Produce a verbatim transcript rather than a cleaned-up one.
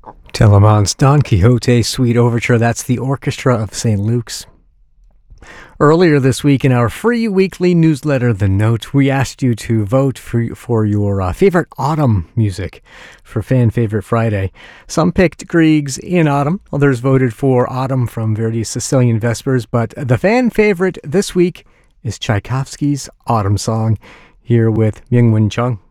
Telemann's Don Quixote Suite Overture. That's the Orchestra of Saint Luke's. Earlier this week in our free weekly newsletter, The Note, we asked you to vote for, for your uh, favorite autumn music for Fan Favorite Friday. Some picked Griegs in Autumn. Others voted for Autumn from Verdi's Sicilian Vespers. But the fan favorite this week is Tchaikovsky's Autumn Song, here with Myung-Whun Chung.